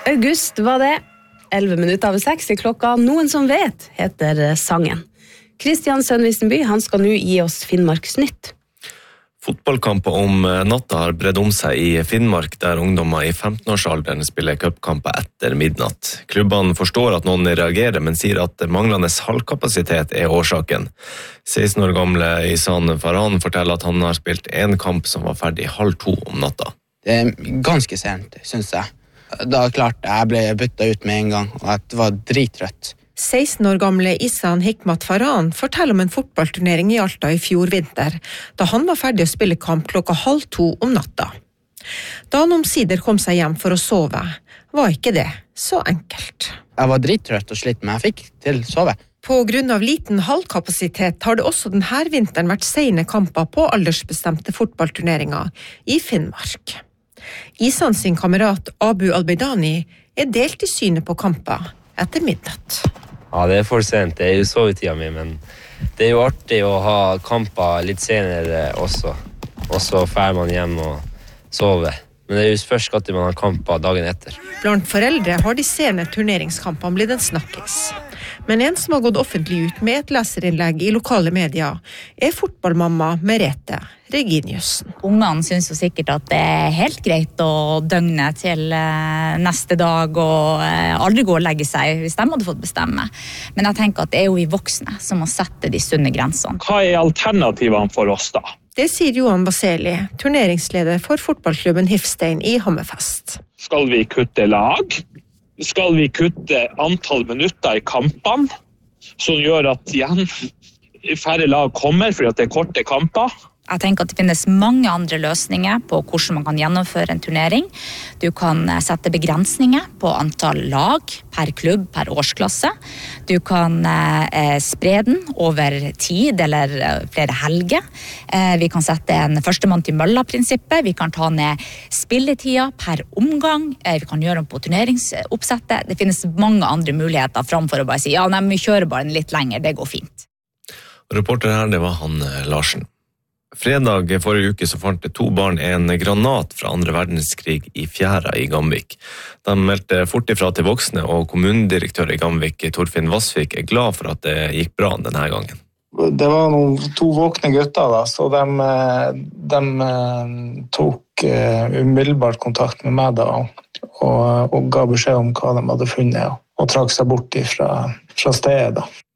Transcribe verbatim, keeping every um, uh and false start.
August var det. elleve minutter over seks I klokka. Noen som vet, heter sangen. Kristian Sønvisenby, han skal nå gi oss Finnmarks nytt. Fotballkamper om natta har bredd om seg I Finnmark, der ungdommer I femten-årsalderen spiller cupkamper etter midnatt. Klubbene forstår at noen reagerer, men sier at manglende hallkapasitet er årsaken. seksten år gamle Isan Farhan forteller at han har spilt en kamp som var ferdig halv to om natta. Det er ganske sent, synes jeg. Da klart jeg ble byttet ut med en gang, og at det var drittrøtt. seksten år gamle Isan Hikmat Farhan forteller om en fotballturnering I Alta I fjor vinter, da han var ferdig å spille kamp klokka halv to om natta. Da han omsider kom seg hjem for å sove, var ikke det så enkelt. Jeg var drittrøtt og slitt, men jeg fikk til sove. På grunn av liten hallkapasitet har det også denne vinteren vært sene kamper på aldersbestemte fotballturneringer I Finnmark. Isan sin kamerat Abu Albeidani er delt I synet på kamper etter midnatt. Ja, det er for sent. Det er jo sovetida mi, men det er jo artig å ha kamper litt senere også. Og så fer man hjem og sover. Men det er jo først at man har kamper dagen etter. Blant foreldre har de sene turneringskampene blitt en snakkis. Men en som har gått offentlig ut med et leserinnlegg I lokale medier er fotballmamma Merete Reginiussen. Ungene synes jo sikkert at det er helt greit å døgne til neste dag og aldri gå og legge seg hvis de hadde fått bestemme. Men jeg tenker at det er jo vi voksne som må sette de sunne grensene. Hva er alternativene for oss da? Det sier Johan Vaseli, turneringsleder for fotballklubben Hifstein I Hammerfest. Skal vi kutte lag? Skal vi kutte antall minutter I kampene, som gjør at igjen færre lag kommer fordi at det er korte kamper? Jeg tenker at det finnes mange andre løsninger på hvordan man kan gjennomføre en turnering. Du kan sette begrensninger på antall lag per klubb, per årsklasse. Du kan eh, spre den over tid eller flere helger. Eh, vi kan sette en førstemann til mølla-prinsippet. Vi kan ta ned spilletida per omgang. Eh, vi kan gjøre den på turneringsoppsettet. Det finnes mange andre muligheter framfor å bare si ja, nei, vi kjører bare den litt lenger, det går fint. Reporter her, det var han Larsen. Fredag forrige uke så fant det to barn en granat fra andre verdenskrig I fjæra I Gamvik. De meldte fort ifra til voksne, og kommunedirektør I Gamvik, Torfinn Vassvik, er glad for at det gikk bra denne gangen. Det var noen to våkne gutter da, så de, de tok umiddelbart kontakt med meg da, og, og ga beskjed om hva de hadde funnet, og trakk seg bort fra, fra stedet da.